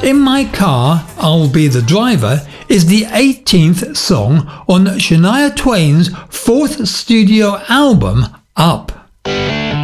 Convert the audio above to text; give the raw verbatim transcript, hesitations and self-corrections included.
In My Car, I'll Be the Driver is the eighteenth song on Shania Twain's fourth studio album, Up.